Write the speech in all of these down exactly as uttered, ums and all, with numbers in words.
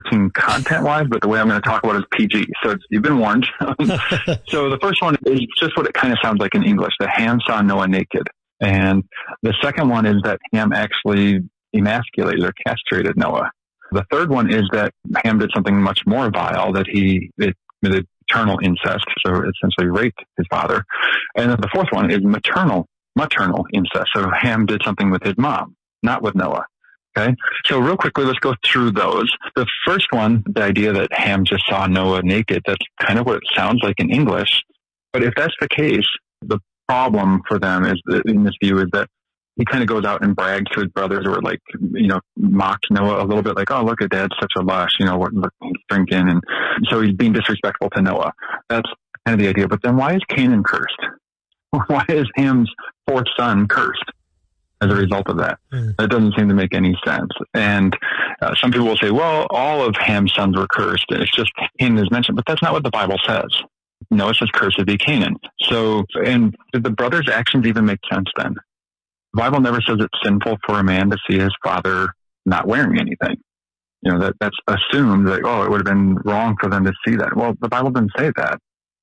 thirteen content-wise, but the way I'm going to talk about it is P G. So it's, you've been warned. So the first one is just what it kind of sounds like in English, that Ham saw Noah naked. And the second one is that Ham actually emasculated or castrated Noah. The third one is that Ham did something much more vile, that he it committed paternal incest, so essentially raped his father. And then the fourth one is maternal, maternal incest. So Ham did something with his mom, not with Noah. Okay. So real quickly, let's go through those. The first one, the idea that Ham just saw Noah naked, that's kind of what it sounds like in English. But if that's the case, the problem for them is that, in this view, is that he kind of goes out and brags to his brothers, or like, you know, mocks Noah a little bit, like, oh, look at Dad's such a lush, you know, what, look, he's drinking. And so he's being disrespectful to Noah. That's kind of the idea. But then why is Canaan cursed? Why is Ham's fourth son cursed as a result of that? Mm. That doesn't seem to make any sense. And uh, some people will say, well, all of Ham's sons were cursed. It's just Canaan is mentioned, but that's not what the Bible says. No, it says cursed be Canaan. So, and did the brothers' actions even make sense then? The Bible never says it's sinful for a man to see his father not wearing anything. You know, that that's assumed that, oh, it would have been wrong for them to see that. Well, the Bible didn't say that.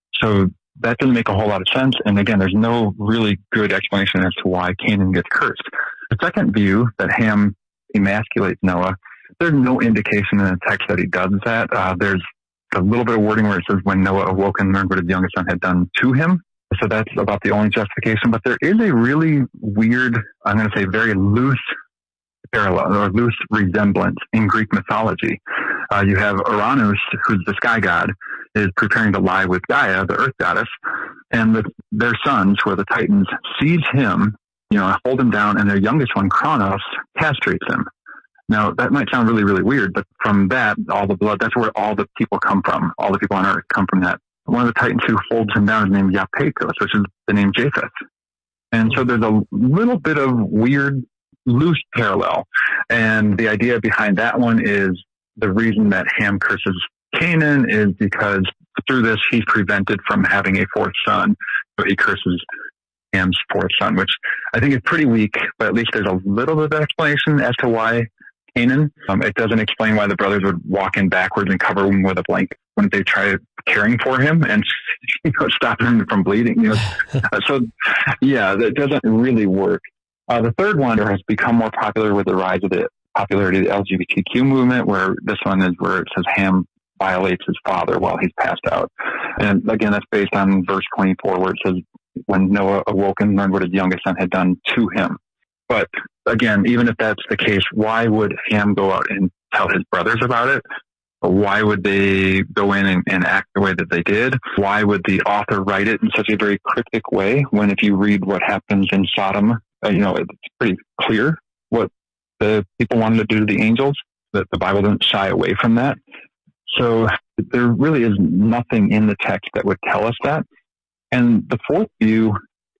So that doesn't make a whole lot of sense. And again, there's no really good explanation as to why Canaan gets cursed. The second view, that Ham emasculates Noah, there's no indication in the text that he does that. Uh, there's a little bit of wording where it says when Noah awoke and learned what his youngest son had done to him. So that's about the only justification. But there is a really weird, I'm going to say very loose parallel or loose resemblance in Greek mythology. Uh, you have Uranus, who's the sky god, is preparing to lie with Gaia, the earth goddess, and the, their sons, who are the Titans, seize him, you know, hold him down, and their youngest one, Kronos, castrates him. Now, that might sound really, really weird, but from that, all the blood, that's where all the people come from. All the people on earth come from that. One of the Titans who holds him down is named Iapetos, which is the name Japheth. And so there's a little bit of weird, loose parallel. And the idea behind that one is the reason that Ham curses Canaan is because through this, he's prevented from having a fourth son. So he curses Ham's fourth son, which I think is pretty weak, but at least there's a little bit of explanation as to why Canaan. Um, it doesn't explain why the brothers would walk in backwards and cover him with a blanket when they try caring for him and, you know, stop him from bleeding. You know? So, yeah, that doesn't really work. Uh, the third one has become more popular with the rise of the popularity of the L G B T Q movement, where this one is where it says Ham violates his father while he's passed out. And again, that's based on verse twenty-four, where it says, when Noah awoke and learned what his youngest son had done to him. But again, even if that's the case, why would Ham go out and tell his brothers about it? Why would they go in and, and act the way that they did? Why would the author write it in such a very cryptic way when if you read what happens in Sodom, uh, you know, it's pretty clear what the people wanted to do to the angels, that the Bible doesn't shy away from that. So there really is nothing in the text that would tell us that. And the fourth view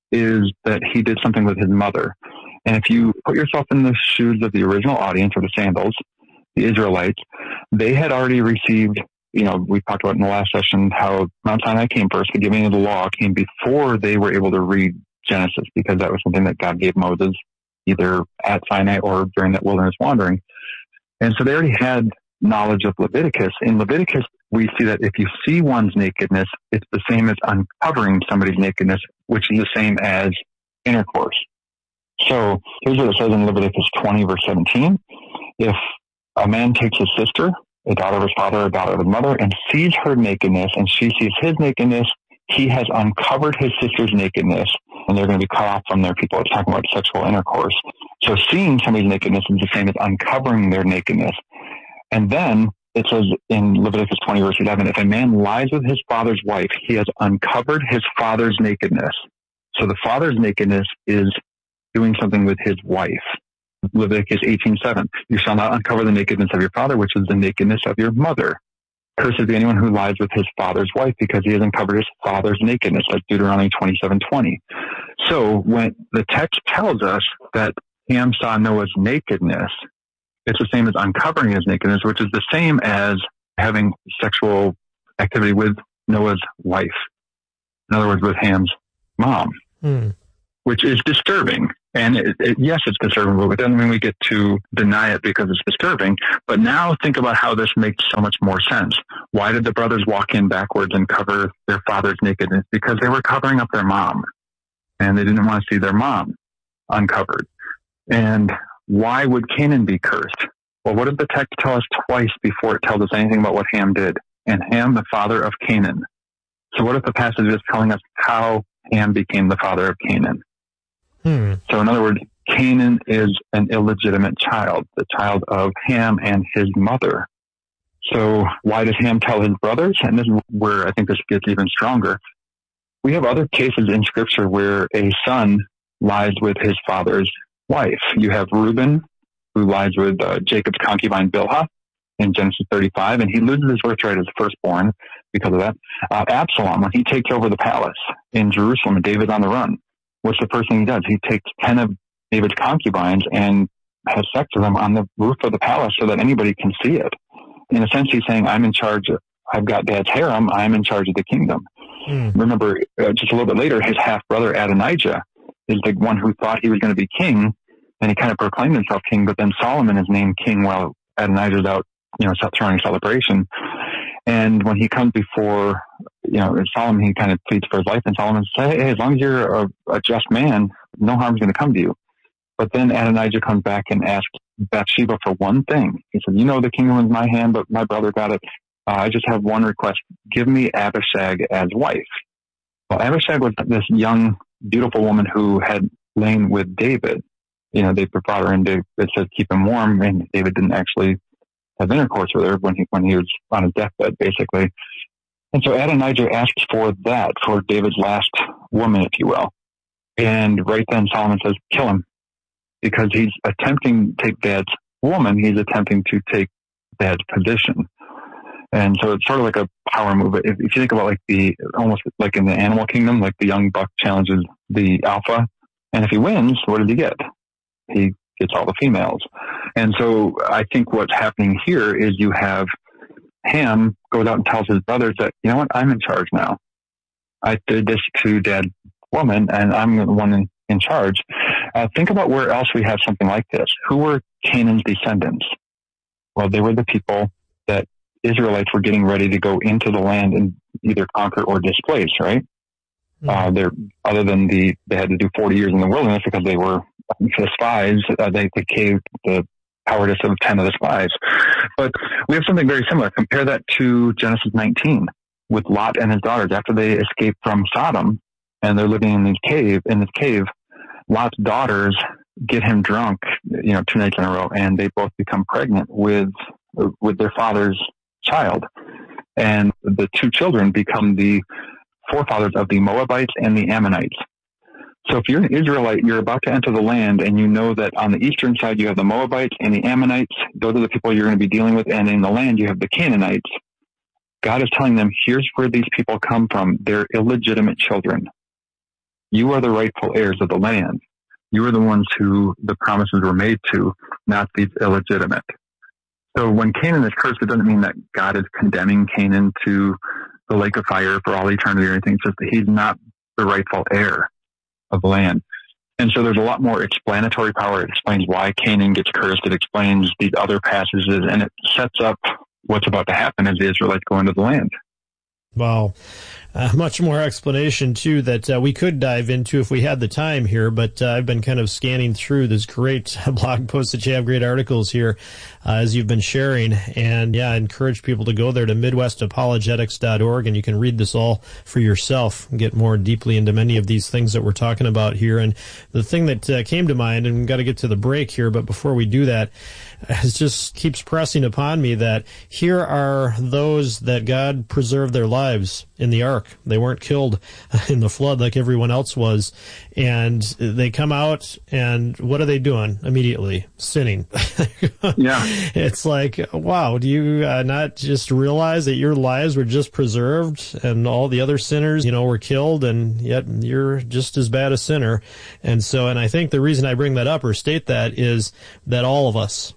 is that he did something with his mother. And if you put yourself in the shoes of the original audience, or the Sandals, the Israelites, they had already received, you know, we talked about in the last session how Mount Sinai came first. The giving of the law came before they were able to read Genesis, because that was something that God gave Moses either at Sinai or during that wilderness wandering. And so they already had knowledge of Leviticus. In Leviticus, we see that if you see one's nakedness, it's the same as uncovering somebody's nakedness, which is the same as intercourse. So here's what it says in Leviticus twenty, verse seventeen. If a man takes his sister, a daughter of his father, a daughter of his mother, and sees her nakedness, and she sees his nakedness, he has uncovered his sister's nakedness, and they're going to be cut off from their people. It's talking about sexual intercourse. So seeing somebody's nakedness is the same as uncovering their nakedness. And then it says in Leviticus twenty, verse eleven, if a man lies with his father's wife, he has uncovered his father's nakedness. So the father's nakedness is doing something with his wife. Leviticus eighteen seven, you shall not uncover the nakedness of your father, which is the nakedness of your mother. Cursed be anyone who lies with his father's wife, because he has uncovered his father's nakedness. That's Deuteronomy twenty-seven twenty. So when the text tells us that Ham saw Noah's nakedness, it's the same as uncovering his nakedness, which is the same as having sexual activity with Noah's wife. In other words, with Ham's mom, hmm. which is disturbing. And it, it, yes, it's disturbing, but it doesn't mean we get to deny it because it's disturbing. But now think about how this makes so much more sense. Why did the brothers walk in backwards and cover their father's nakedness? Because they were covering up their mom, and they didn't want to see their mom uncovered. And why would Canaan be cursed? Well, what did the text tell us twice before it tells us anything about what Ham did? And Ham, the father of Canaan. So what if the passage is telling us how Ham became the father of Canaan? Hmm. So in other words, Canaan is an illegitimate child, the child of Ham and his mother. So why does Ham tell his brothers? And this is where I think this gets even stronger. We have other cases in Scripture where a son lies with his father's wife. You have Reuben, who lies with uh, Jacob's concubine Bilhah in Genesis thirty-five, and he loses his birthright as the firstborn because of that. Uh, Absalom, when he takes over the palace in Jerusalem and David's on the run, what's the first thing he does? He takes ten of David's concubines and has sex with them on the roof of the palace so that anybody can see it. In a sense, he's saying, I'm in charge. Of, I've got Dad's harem. I'm in charge of the kingdom. Mm. Remember, uh, just a little bit later, his half-brother Adonijah is the one who thought he was going to be king, and he kind of proclaimed himself king, but then Solomon is named king while Adonijah's out, you know, throwing celebration. And when he comes before, you know, Solomon, he kind of pleads for his life, and Solomon says, hey, as long as you're a, a just man, no harm's going to come to you. But then Adonijah comes back and asks Bathsheba for one thing. He said, you know, the kingdom is in my hand, but my brother got it. Uh, I just have one request. Give me Abishag as wife. Well, Abishag was this young, beautiful woman who had lain with David. You know, they brought her in to, it said, keep him warm, and David didn't actually have intercourse with her when he, when he was on his deathbed, basically. And so Adonijah asks for that, for David's last woman, if you will. And right then Solomon says, kill him. Because he's attempting to take Dad's woman, he's attempting to take Dad's position. And so it's sort of like a power move. If, if you think about like the, almost like in the animal kingdom, like the young buck challenges the alpha. And if he wins, what does he get? He gets all the females. And so I think what's happening here is you have Ham goes out and tells his brothers that, you know what, I'm in charge now. I did this to Dad's woman, and I'm the one in, in charge. Uh, think about where else we have something like this. Who were Canaan's descendants? Well, they were the people that Israelites were getting ready to go into the land and either conquer or displace, right? Mm-hmm. Uh, they're, other than the, they had to do forty years in the wilderness because they were the spies, uh, they, they caved the cowardice of ten of the spies. But we have something very similar. Compare that to Genesis nineteen with Lot and his daughters. After they escaped from Sodom and they're living in this cave, in this cave, Lot's daughters get him drunk, you know, two nights in a row, and they both become pregnant with, with their father's child. And the two children become the forefathers of the Moabites and the Ammonites. So if you're an Israelite, you're about to enter the land, and you know that on the eastern side you have the Moabites and the Ammonites. Those are the people you're going to be dealing with. And in the land you have the Canaanites. God is telling them, here's where these people come from. They're illegitimate children. You are the rightful heirs of the land. You are the ones who the promises were made to, not these illegitimate. So when Canaan is cursed, it doesn't mean that God is condemning Canaan to the lake of fire for all eternity or anything. It's just that he's not the rightful heir of the land. And so there's a lot more explanatory power. It explains why Canaan gets cursed. It explains these other passages, and it sets up what's about to happen as the Israelites go into the land. Wow. Uh, much more explanation, too, that uh, we could dive into if we had the time here, but uh, I've been kind of scanning through this great blog post that you have, great articles here, uh, as you've been sharing. And, yeah, I encourage people to go there to midwest apologetics dot org, and you can read this all for yourself and get more deeply into many of these things that we're talking about here. And the thing that uh, came to mind, and we've got to get to the break here, but before we do that, it just keeps pressing upon me that here are those that God preserved their lives in the ark. They weren't killed in the flood like everyone else was. And they come out, and what are they doing immediately? Sinning. Yeah. It's like, wow, do you uh, not just realize that your lives were just preserved and all the other sinners, you know, were killed, and yet you're just as bad a sinner? And so, and I think the reason I bring that up or state that is that all of us,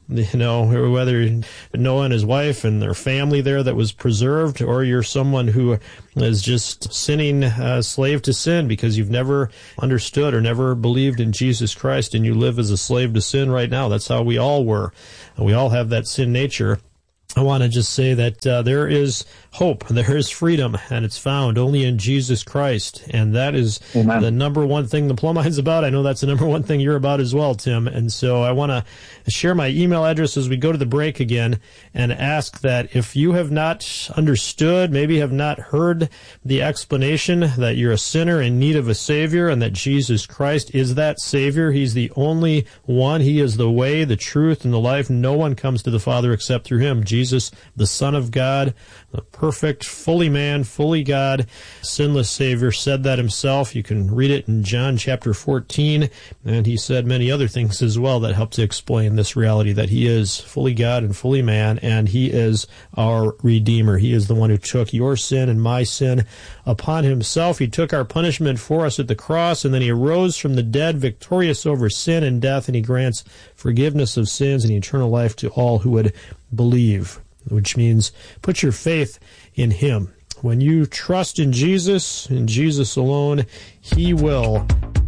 you know, whether Noah and his wife and their family there that was preserved, or you're someone who is just sinning, uh, slave to sin because you've never understood or never believed in Jesus Christ, and you live as a slave to sin right now. That's how we all were. We all have that sin nature. I want to just say that uh, there is hope, there is freedom, and it's found only in Jesus Christ. And that is Amen. The number one thing the Plumb Line's about. I know that's the number one thing you're about as well, Tim. And so I want to share my email address as we go to the break again and ask that if you have not understood, maybe have not heard the explanation that you're a sinner in need of a Savior and that Jesus Christ is that Savior. He's the only one. He is the way, the truth, and the life. No one comes to the Father except through Him. Jesus, the Son of God, the perfect, fully man, fully God, sinless Savior, said that Himself. You can read it in John chapter fourteen, and He said many other things as well that help to explain this reality that He is fully God and fully man, and He is our Redeemer. He is the one who took your sin and my sin upon Himself. He took our punishment for us at the cross, and then He arose from the dead, victorious over sin and death, and He grants forgiveness of sins and eternal life to all who would believe, which means put your faith in Him. When you trust in Jesus, in Jesus alone, He will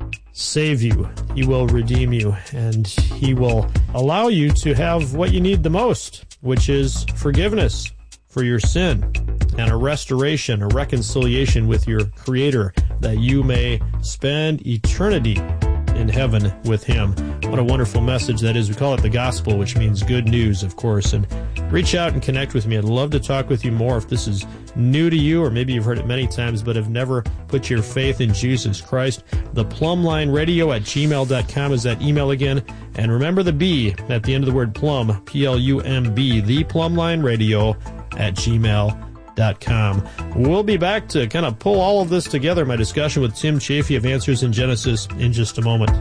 save you. He will redeem you, and He will allow you to have what you need the most, which is forgiveness for your sin and a restoration, a reconciliation with your Creator, that you may spend eternity in heaven with Him. What a wonderful message that is. We call it the gospel, which means good news, of course. And reach out and connect with me. I'd love to talk with you more if this is new to you, or maybe you've heard it many times but have never put your faith in Jesus Christ. The Plumb Line Radio at gmail dot com is that email again. And remember the B at the end of the word plumb, P L U M B, the Plumb Line Radio at gmail dot com. We'll be back to kind of pull all of this together, my discussion with Tim Chaffey of Answers in Genesis, in just a moment.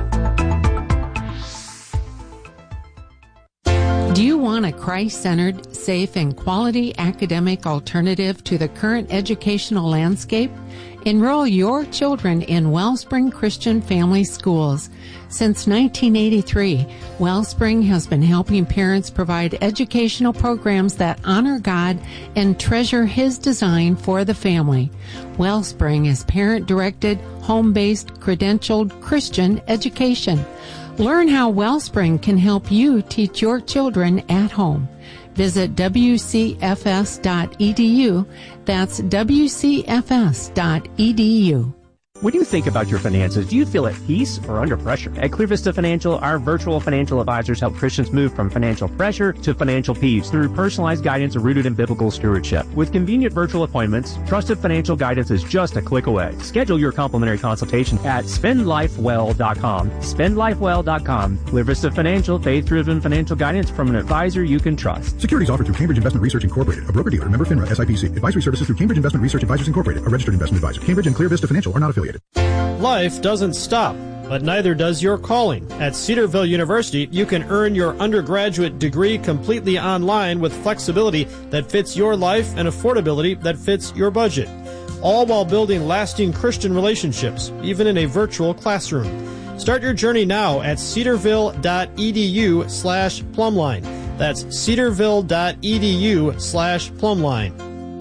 Do you want a Christ-centered, safe, and quality academic alternative to the current educational landscape? Enroll your children in Wellspring Christian Family Schools. Since nineteen eighty-three, Wellspring has been helping parents provide educational programs that honor God and treasure His design for the family. Wellspring is parent-directed, home-based, credentialed Christian education. Learn how Wellspring can help you teach your children at home. Visit w c f s dot e d u. That's w c f s dot e d u. When you think about your finances, do you feel at peace or under pressure? At Clear Vista Financial, our virtual financial advisors help Christians move from financial pressure to financial peace through personalized guidance rooted in biblical stewardship. With convenient virtual appointments, trusted financial guidance is just a click away. Schedule your complimentary consultation at spend life well dot com. spend life well dot com. Clear Vista Financial, faith-driven financial guidance from an advisor you can trust. Securities offered through Cambridge Investment Research Incorporated, a broker-dealer, member FINRA, S I P C. Advisory services through Cambridge Investment Research Advisors Incorporated, a registered investment advisor. Cambridge and Clear Vista Financial are not affiliated. Life doesn't stop, but neither does your calling. At Cedarville University, you can earn your undergraduate degree completely online with flexibility that fits your life and affordability that fits your budget, all while building lasting Christian relationships, even in a virtual classroom. Start your journey now at cedarville dot e d u slash plumline. That's cedarville dot e d u slash plumline.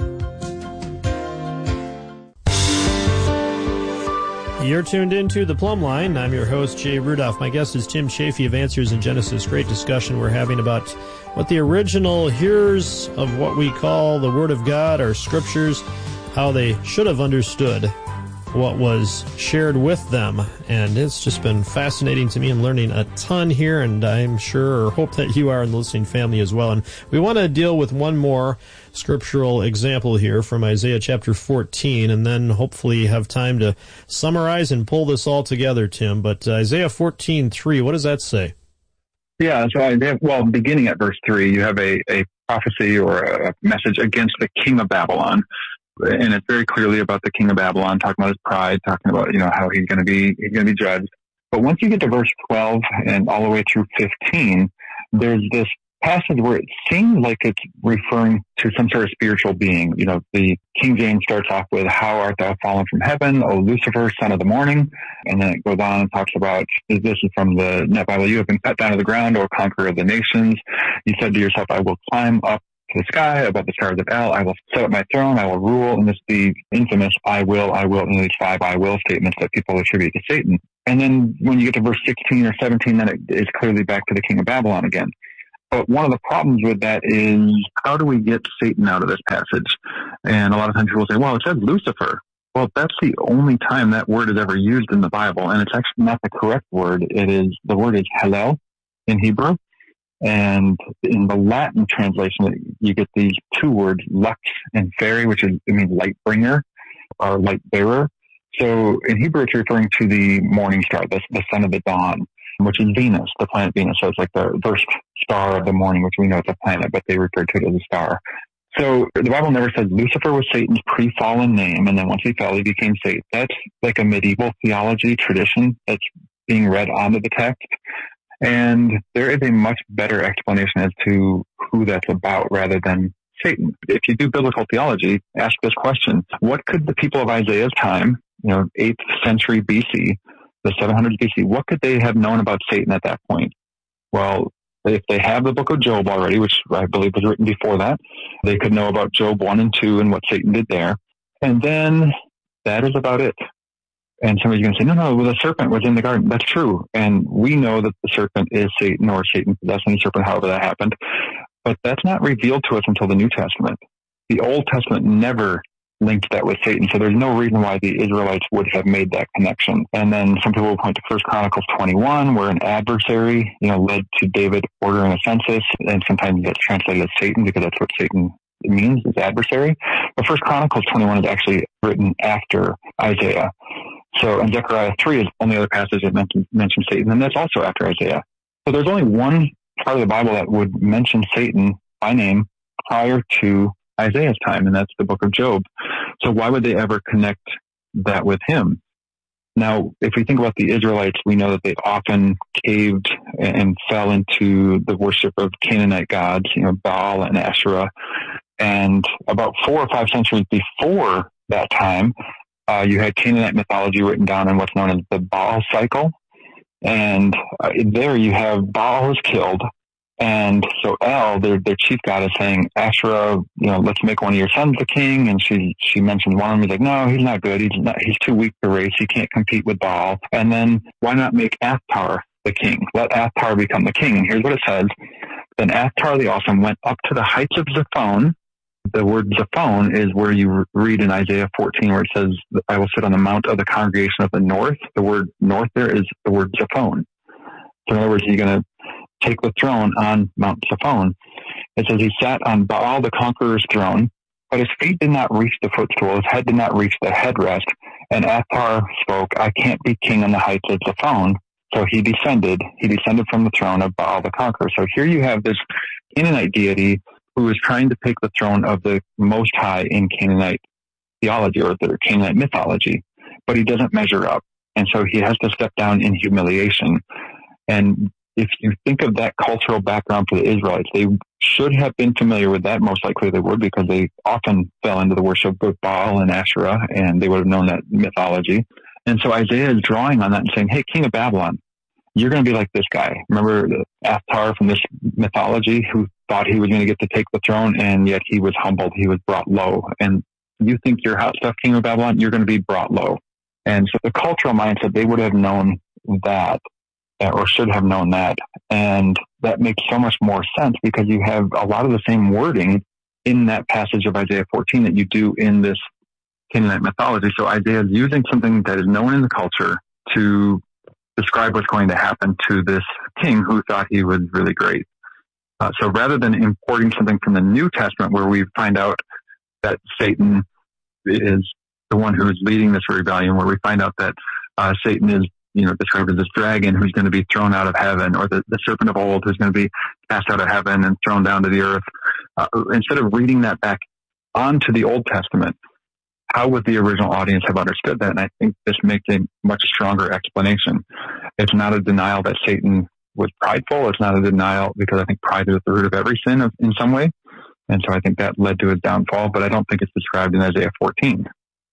You're tuned into The Plumb Line. I'm your host, Jay Rudolph. My guest is Tim Chaffey of Answers in Genesis. Great discussion we're having about what the original hearers of what we call the Word of God, our Scriptures, how they should have understood what was shared with them. And it's just been fascinating to me and learning a ton here, and I'm sure or hope that you are in the listening family as well. And we want to deal with one more scriptural example here from Isaiah chapter fourteen, and then hopefully have time to summarize and pull this all together, Tim. But uh, Isaiah fourteen three, what does that say? Yeah, so Isaiah, well, beginning at verse three, you have a, a prophecy or a message against the king of Babylon. And it's very clearly about the king of Babylon, talking about his pride, talking about, you know, how he's going to be, he's going to be judged. But once you get to verse twelve and all the way through fifteen, there's this passage where it seems like it's referring to some sort of spiritual being. You know, the King James starts off with, "How art thou fallen from heaven, O Lucifer, son of the morning?" And then it goes on and talks about, this is from the Net Bible, "You have been cut down to the ground, O conqueror of the nations. You said to yourself, I will climb up to the sky above the stars of El. I will set up my throne. I will rule." And this is the infamous "I will, I will," and these five "I will" statements that people attribute to Satan. And then when you get to verse sixteen or seventeen, then it is clearly back to the king of Babylon again. But one of the problems with that is, how do we get Satan out of this passage? And a lot of times people say, well, it says Lucifer. Well, that's the only time that word is ever used in the Bible, and it's actually not the correct word. It is, the word is Hallel in Hebrew. And in the Latin translation, you get these two words, lux and feri, which is, it means light bringer or light bearer. So in Hebrew, it's referring to the morning star, the, the son of the dawn, which is Venus, the planet Venus. So it's like the first star of the morning, which we know it's a planet, but they refer to it as a star. So the Bible never says Lucifer was Satan's pre-fallen name, and then once he fell, he became Satan. That's like a medieval theology tradition that's being read onto the text. And there is a much better explanation as to who that's about rather than Satan. If you do biblical theology, ask this question: what could the people of Isaiah's time, you know, eighth century B C, the seven hundreds B C, what could they have known about Satan at that point? Well, if they have the book of Job already, which I believe was written before that, they could know about Job one and two and what Satan did there. And then that is about it. And somebody's going to say, no, no, well, the serpent was in the garden. That's true. And we know that the serpent is Satan, or Satan possessing the serpent, however that happened. But that's not revealed to us until the New Testament. The Old Testament never linked that with Satan. So there's no reason why the Israelites would have made that connection. And then some people will point to First Chronicles twenty-one, where an adversary, you know, led to David ordering a census. And sometimes that's translated as Satan, because that's what Satan means, is adversary. But First Chronicles twenty-one is actually written after Isaiah. So, and Zechariah three is the only other passage that mentions, mentions Satan, and that's also after Isaiah. So there's only one part of the Bible that would mention Satan by name prior to Isaiah's time, and that's the book of Job. So why would they ever connect that with him? Now, if we think about the Israelites, we know that they often caved and fell into the worship of Canaanite gods, you know, Baal and Asherah. And about four or five centuries before that time, uh, you had Canaanite mythology written down in what's known as the Baal cycle. And uh, there you have Baal is killed. And so El, their, their chief god, is saying, Asherah, you know, let's make one of your sons the king. And she, she mentions one of them. He's like, no, he's not good. He's not, he's too weak to race. He can't compete with Baal. And then why not make Athtar the king? Let Athtar become the king. And here's what it says. Then Athtar the Awesome went up to the heights of Zaphon. The word Zaphon is where you read in Isaiah fourteen, where it says, I will sit on the mount of the congregation of the north. The word north there is the word Zaphon. So in other words, you're going to take the throne on Mount Zaphon. It says he sat on Baal the conqueror's throne, but his feet did not reach the footstool. His head did not reach the headrest. And Athar spoke, I can't be king on the heights of Zaphon. So he descended. He descended from the throne of Baal the conqueror. So here you have this Canaanite deity who is trying to take the throne of the Most High in Canaanite theology, or the Canaanite mythology, but he doesn't measure up. And so he has to step down in humiliation. And if you think of that cultural background for the Israelites, they should have been familiar with that. Most likely they would, because they often fell into the worship of Baal and Asherah, and they would have known that mythology. And so Isaiah is drawing on that and saying, hey, king of Babylon, you're going to be like this guy. Remember the Athtar from this mythology, who thought he was going to get to take the throne, and yet he was humbled. He was brought low. And you think you're hot stuff, king of Babylon, you're going to be brought low. And so the cultural mindset, they would have known that, or should have known that. And that makes so much more sense, because you have a lot of the same wording in that passage of Isaiah fourteen that you do in this Canaanite mythology. So Isaiah is using something that is known in the culture to describe what's going to happen to this king who thought he was really great. Uh, so rather than importing something from the New Testament, where we find out that Satan is the one who is leading this rebellion, where we find out that uh, Satan is, you know, described as this dragon who's going to be thrown out of heaven, or the, the serpent of old who's going to be cast out of heaven and thrown down to the earth. Uh, instead of reading that back onto the Old Testament, how would the original audience have understood that? And I think this makes a much stronger explanation. It's not a denial that Satan was prideful. It's not a denial, because I think pride is the root of every sin of, in some way. And so I think that led to his downfall, but I don't think it's described in Isaiah fourteen.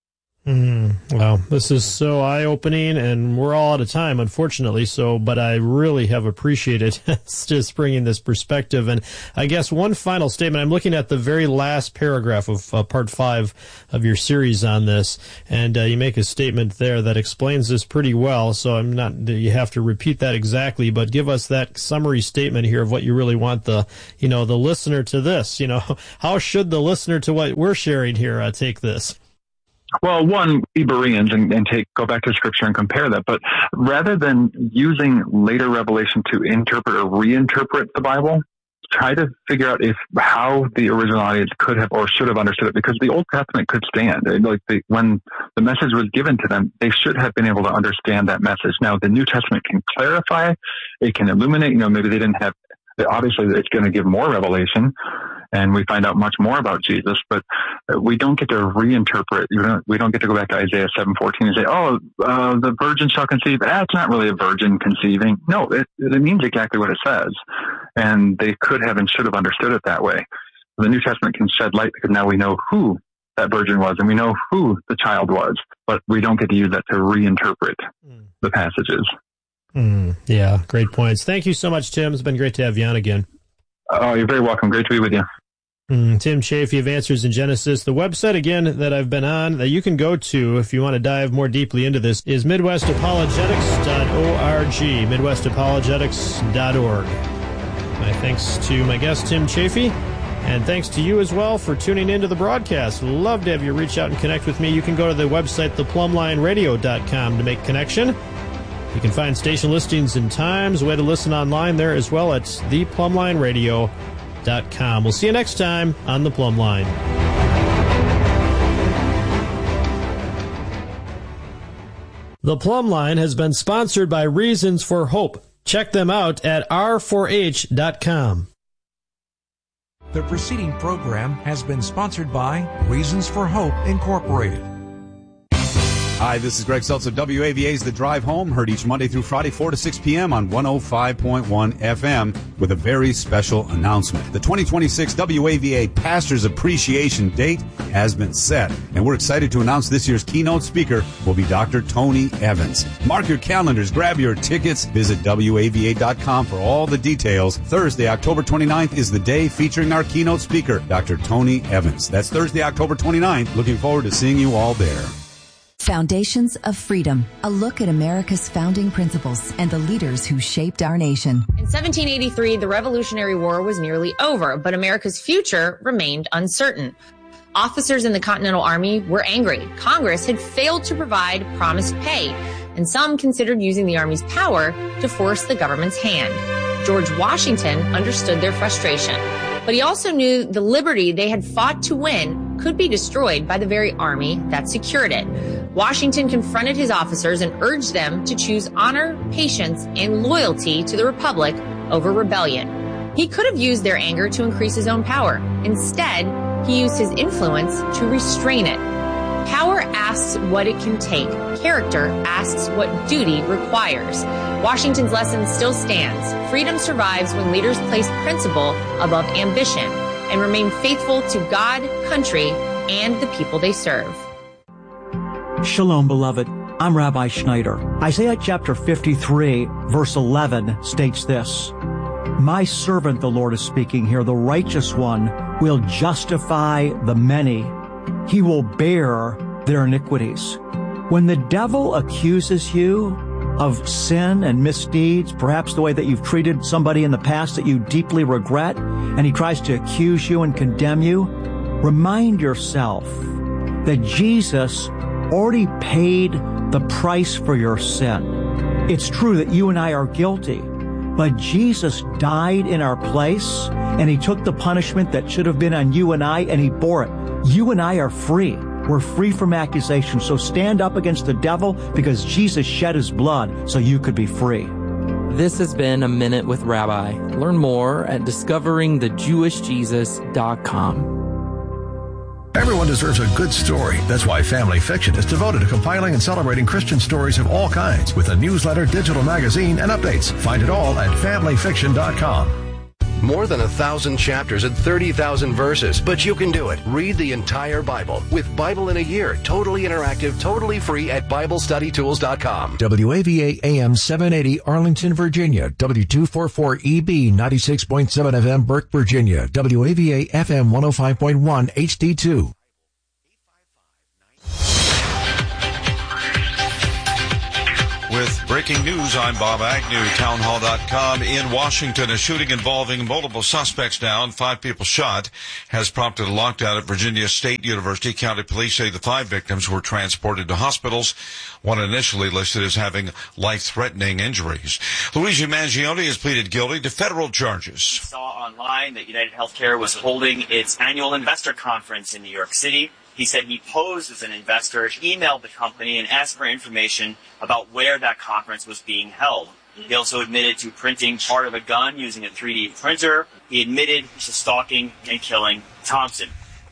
Mm, well, this is so eye-opening, and we're all out of time, unfortunately, so, but I really have appreciated just bringing this perspective. And I guess one final statement, I'm looking at the very last paragraph of uh, part five of your series on this, and uh, you make a statement there that explains this pretty well, so I'm not, you have to repeat that exactly, but give us that summary statement here of what you really want the, you know, the listener to this, you know, how should the listener to what we're sharing here uh, take this? Well, one, be Bereans and, and take go back to Scripture and compare that. But rather than using later revelation to interpret or reinterpret the Bible, try to figure out if how the original audience could have or should have understood it. Because the Old Testament could stand. Like the, when the message was given to them, they should have been able to understand that message. Now, the New Testament can clarify, it can illuminate. You know, maybe they didn't have. Obviously, it's going to give more revelation. And we find out much more about Jesus, but we don't get to reinterpret. You know, we don't get to go back to Isaiah seven fourteen and say, "Oh, uh, the virgin shall conceive." Ah, it's not really a virgin conceiving. No, it, it means exactly what it says, and they could have and should have understood it that way. The New Testament can shed light because now we know who that virgin was, and we know who the child was, but we don't get to use that to reinterpret mm. the passages. Mm, yeah, great points. Thank you so much, Tim. It's been great to have you on again. Oh, you're very welcome. Great to be with you. Mm, Tim Chaffey of Answers in Genesis. The website, again, that I've been on, that you can go to if you want to dive more deeply into this, is midwest apologetics dot org, midwest apologetics dot org. My thanks to my guest, Tim Chaffey, and thanks to you as well for tuning into the broadcast. Love to have you reach out and connect with me. You can go to the website, the plumb line radio dot com, to make connection. You can find station listings and times, a way to listen online there as well at the plumb line radio dot com. We'll see you next time on The Plumb Line. The Plumb Line has been sponsored by Reasons for Hope. Check them out at r four h dot com. The preceding program has been sponsored by Reasons for Hope, Incorporated. Hi, this is Greg Seltzer, W A V A's The Drive Home, heard each Monday through Friday, four to six p.m. on one oh five point one F M, with a very special announcement. The twenty twenty-six W A V A Pastors Appreciation Date has been set, and we're excited to announce this year's keynote speaker will be Doctor Tony Evans. Mark your calendars, grab your tickets, visit W A V A dot com for all the details. Thursday, October twenty-ninth is the day featuring our keynote speaker, Doctor Tony Evans. That's Thursday, October twenty-ninth. Looking forward to seeing you all there. Foundations of Freedom, a look at America's founding principles and the leaders who shaped our nation. In seventeen eighty-three, the Revolutionary War was nearly over, but America's future remained uncertain. Officers in the Continental Army were angry. Congress had failed to provide promised pay, and some considered using the Army's power to force the government's hand. George Washington understood their frustration, but he also knew the liberty they had fought to win could be destroyed by the very army that secured it. Washington confronted his officers and urged them to choose honor, patience, and loyalty to the Republic over rebellion. He could have used their anger to increase his own power. Instead, he used his influence to restrain it. Power asks what it can take. Character asks what duty requires. Washington's lesson still stands. Freedom survives when leaders place principle above ambition and remain faithful to God, country, and the people they serve. Shalom, beloved. I'm Rabbi Schneider. Isaiah chapter fifty-three, verse eleven states this: My servant, the Lord is speaking here, the righteous one, will justify the many. He will bear their iniquities. When the devil accuses you of sin and misdeeds, perhaps the way that you've treated somebody in the past that you deeply regret, and he tries to accuse you and condemn you, remind yourself that Jesus already paid the price for your sin. It's true that you and I are guilty, but Jesus died in our place, and he took the punishment that should have been on you and I, and he bore it. You and I are free. We're free from accusation. So stand up against the devil, because Jesus shed his blood so you could be free. This has been A Minute with Rabbi. Learn more at discovering the jewish jesus dot com. Everyone Everyone deserves a good story. That's why Family Fiction is devoted to compiling and celebrating Christian stories of all kinds with a newsletter, digital magazine, and updates. Find it all at family fiction dot com. More than a thousand chapters and thirty thousand verses, but you can do it. Read the entire Bible with Bible in a Year, totally interactive, totally free at Bible Study Tools dot com. W A V A A M seven eighty Arlington, Virginia. W two forty-four E B ninety-six point seven F M Burke, Virginia. W A V A F M one oh five point one H D two. With breaking news, I'm Bob Agnew, town hall dot com. In Washington, a shooting involving multiple suspects down, five people shot, has prompted a lockdown at Virginia State University. County police say the five victims were transported to hospitals, one initially listed as having life-threatening injuries. Luigi Mangione has pleaded guilty to federal charges. We saw online that United Healthcare was holding its annual investor conference in New York City. He said he posed as an investor, emailed the company, and asked for information about where that conference was being held. He also admitted to printing part of a gun using a three D printer. He admitted to stalking and killing Thompson.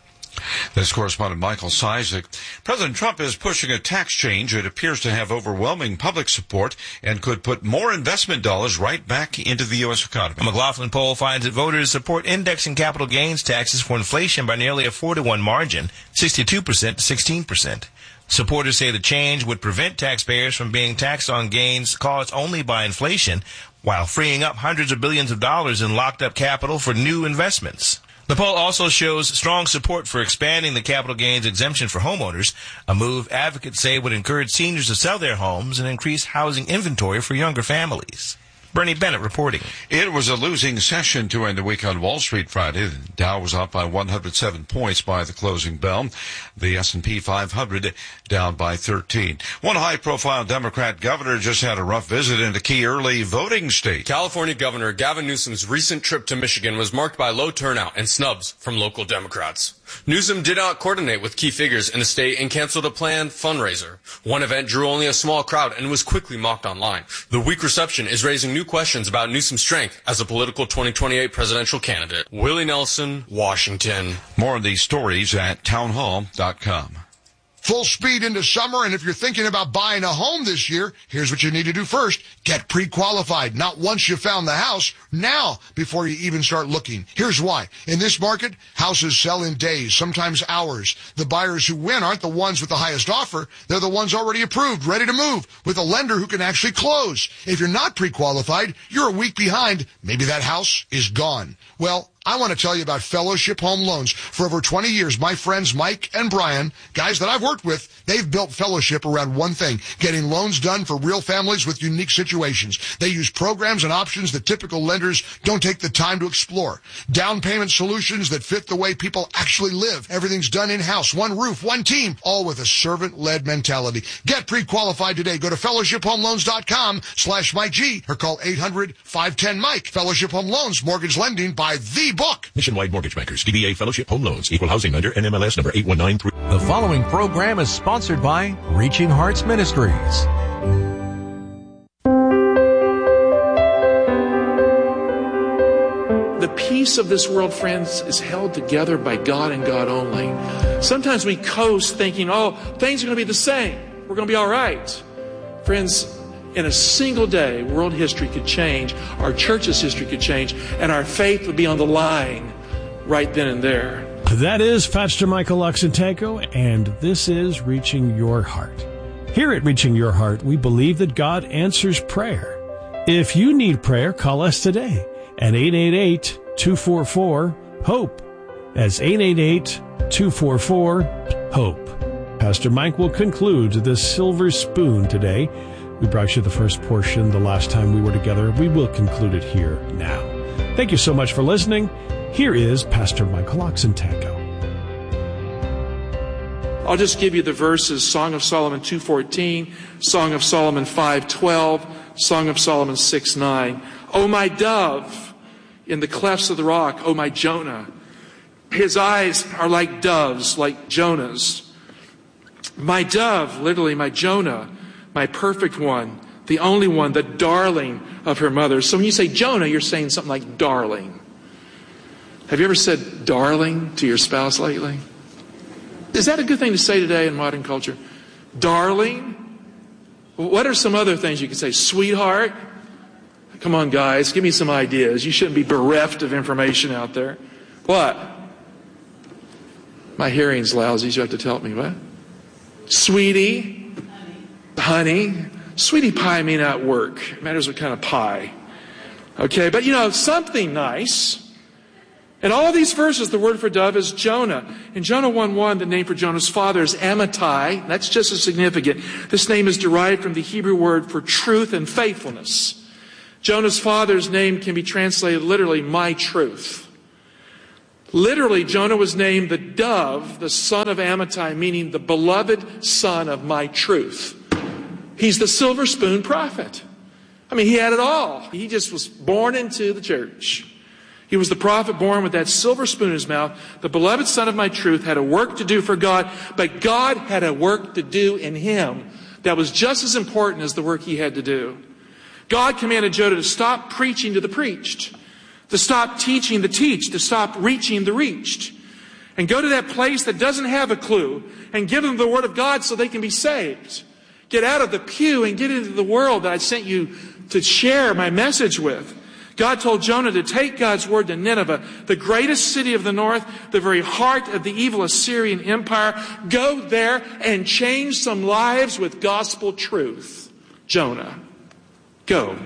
This correspondent Michael Cizik. President Trump is pushing a tax change that appears to have overwhelming public support and could put more investment dollars right back into the U S economy. A McLaughlin poll finds that voters support indexing capital gains taxes for inflation by nearly a four to one margin, sixty-two percent to sixteen percent. Supporters say the change would prevent taxpayers from being taxed on gains caused only by inflation, while freeing up hundreds of billions of dollars in locked-up capital for new investments. The poll also shows strong support for expanding the capital gains exemption for homeowners, a move advocates say would encourage seniors to sell their homes and increase housing inventory for younger families. Bernie Bennett reporting. It was a losing session to end the week on Wall Street Friday. The Dow was up by one hundred seven points by the closing bell. The S and P five hundred down by thirteen. One high-profile Democrat governor just had a rough visit in a key early voting state. California Governor Gavin Newsom's recent trip to Michigan was marked by low turnout and snubs from local Democrats. Newsom did not coordinate with key figures in the state and canceled a planned fundraiser. One event drew only a small crowd and was quickly mocked online. The weak reception is raising new questions about Newsom's strength as a political twenty twenty-eight presidential candidate. Willie Nelson, Washington. More of these stories at town hall dot com. Full speed into summer, and if you're thinking about buying a home this year, here's what you need to do first. Get pre-qualified. Not once you found the house, now before you even start looking. Here's why. In this market, houses sell in days, sometimes hours. The buyers who win aren't the ones with the highest offer. They're the ones already approved, ready to move, with a lender who can actually close. If you're not pre-qualified, you're a week behind. Maybe that house is gone. Well, I want to tell you about Fellowship Home Loans. For over twenty years, my friends Mike and Brian, guys that I've worked with, they've built Fellowship around one thing, getting loans done for real families with unique situations. They use programs and options that typical lenders don't take the time to explore. Down payment solutions that fit the way people actually live. Everything's done in-house, one roof, one team, all with a servant-led mentality. Get pre-qualified today. Go to fellowship home loans dot com slash Mike G or call eight hundred five ten Mike. Fellowship Home Loans, mortgage lending by the book. Nationwide Mortgage Bankers, D B A Fellowship Home Loans, Equal Housing Lender, N M L S number eight one nine three. The following program is sponsored by Reaching Hearts Ministries. The peace of this world, friends, is held together by God and God only. Sometimes we coast thinking, oh, things are going to be the same. We're going to be all right. Friends, in a single day, world history could change, our church's history could change, and our faith would be on the line right then and there. That is Pastor Michael Oxentenko, and this is Reaching Your Heart. Here at Reaching Your Heart, we believe that God answers prayer. If you need prayer, call us today at eight eight eight, two four four, HOPE. That's eight eight eight, two four four, HOPE. Pastor Mike will conclude this silver spoon today. We brought you the first portion the last time we were together. We will conclude it here now. Thank you so much for listening. Here is Pastor Michael Oxentenko. I'll just give you the verses. Song of Solomon two fourteen, Song of Solomon five twelve, Song of Solomon six nine. O my dove, in the clefts of the rock, O my Jonah. His eyes are like doves, like Jonah's. My dove, literally my Jonah, my perfect one, the only one, the darling of her mother. So when you say Jonah, you're saying something like darling. Have you ever said darling to your spouse lately? Is that a good thing to say today in modern culture? Darling? What are some other things you could say? Sweetheart? Come on, guys, give me some ideas. You shouldn't be bereft of information out there. What? My hearing's lousy, so you have to tell me. What? Sweetie? Honey? Honey? Sweetie pie may not work. It matters what kind of pie. Okay, but you know, something nice. In all of these verses, the word for dove is Jonah. In Jonah one one, the name for Jonah's father is Amittai. That's just as significant. This name is derived from the Hebrew word for truth and faithfulness. Jonah's father's name can be translated literally, my truth. Literally, Jonah was named the dove, the son of Amittai, meaning the beloved son of my truth. He's the silver spoon prophet. I mean, he had it all. He just was born into the church. He was the prophet born with that silver spoon in his mouth. The beloved son of my truth had a work to do for God, but God had a work to do in him that was just as important as the work he had to do. God commanded Jonah to stop preaching to the preached, to stop teaching the teached, to stop reaching the reached, and go to that place that doesn't have a clue and give them the word of God so they can be saved. Get out of the pew and get into the world that I sent you to share my message with. God told Jonah to take God's word to Nineveh, the greatest city of the north, the very heart of the evil Assyrian Empire. Go there and change some lives with gospel truth. Jonah, go.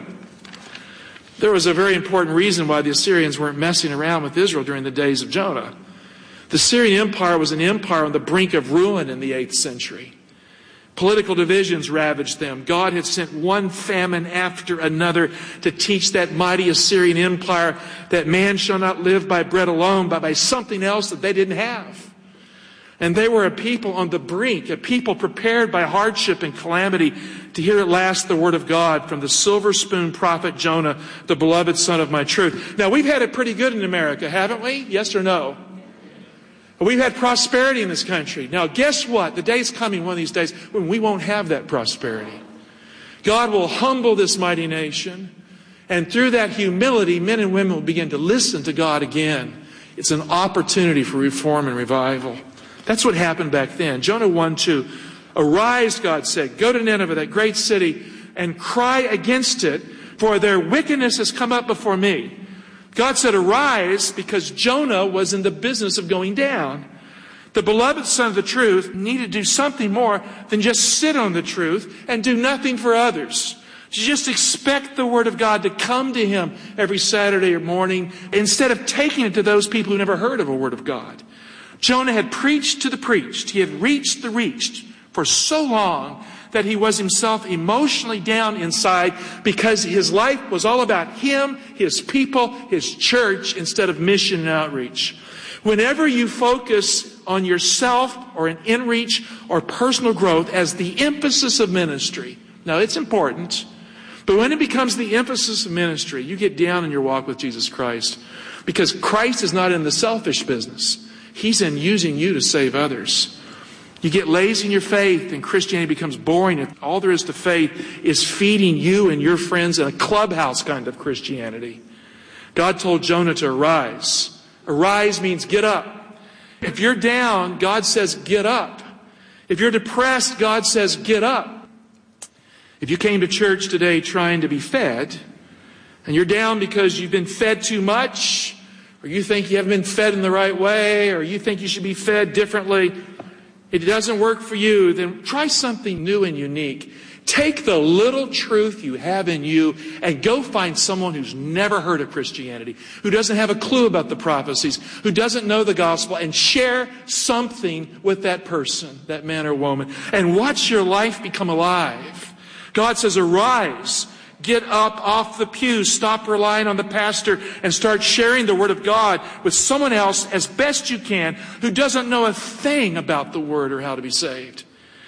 There was a very important reason why the Assyrians weren't messing around with Israel during the days of Jonah. The Assyrian Empire was an empire on the brink of ruin in the eighth century. Political divisions ravaged them. God had sent one famine after another to teach that mighty Assyrian Empire that man shall not live by bread alone, but by something else that they didn't have. And they were a people on the brink, a people prepared by hardship and calamity to hear at last the word of God from the silver spoon prophet Jonah, the beloved son of my truth. Now, we've had it pretty good in America, haven't we? Yes or no? We've had prosperity in this country. Now, guess what? The day's coming one of these days when we won't have that prosperity. God will humble this mighty nation, and through that humility, men and women will begin to listen to God again. It's an opportunity for reform and revival. That's what happened back then. Jonah one two. Arise, God said, go to Nineveh, that great city, and cry against it, for their wickedness has come up before me. God said, arise, because Jonah was in the business of going down. The beloved son of the truth needed to do something more than just sit on the truth and do nothing for others. To just expect the word of God to come to him every Saturday morning instead of taking it to those people who never heard of a word of God. Jonah had preached to the preached. He had reached the reached for so long that he was himself emotionally down inside because his life was all about him, his people, his church, instead of mission and outreach. Whenever you focus on yourself or an in-reach or personal growth as the emphasis of ministry, now it's important, but when it becomes the emphasis of ministry, you get down in your walk with Jesus Christ, because Christ is not in the selfish business. He's in using you to save others. You get lazy in your faith and Christianity becomes boring if all there is to faith is feeding you and your friends in a clubhouse kind of Christianity. God told Jonah to arise. Arise means get up. If you're down, God says get up. If you're depressed, God says get up. If you came to church today trying to be fed and you're down because you've been fed too much, or you think you haven't been fed in the right way, or you think you should be fed differently, it doesn't work for you, then try something new and unique. Take the little truth you have in you and go find someone who's never heard of Christianity, who doesn't have a clue about the prophecies, who doesn't know the gospel, and share something with that person, that man or woman, and watch your life become alive. God says, arise. Get up off the pew, stop relying on the pastor, and start sharing the Word of God with someone else as best you can who doesn't know a thing about the Word or how to be saved.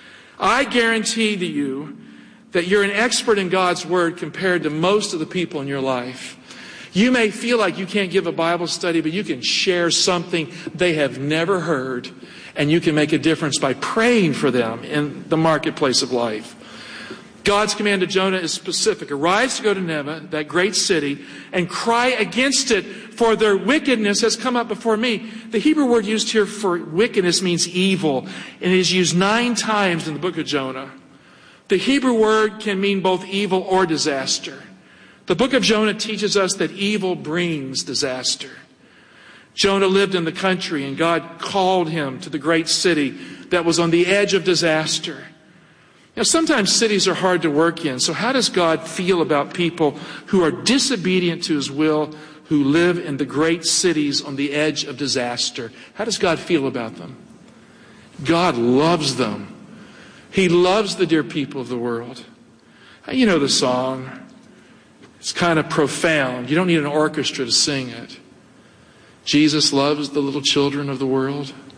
I guarantee to you that you're an expert in God's Word compared to most of the people in your life. You may feel like you can't give a Bible study, but you can share something they have never heard, and you can make a difference by praying for them in the marketplace of life. God's command to Jonah is specific. Arise to go to Nineveh, that great city, and cry against it, for their wickedness has come up before me. The Hebrew word used here for wickedness means evil, and it is used nine times in the book of Jonah. The Hebrew word can mean both evil or disaster. The book of Jonah teaches us that evil brings disaster. Jonah lived in the country, and God called him to the great city that was on the edge of disaster. You know, sometimes cities are hard to work in. So how does God feel about people who are disobedient to His will, who live in the great cities on the edge of disaster? How does God feel about them? God loves them. He loves the dear people of the world. You know the song. It's kind of profound. You don't need an orchestra to sing it. Jesus loves the little children of the world.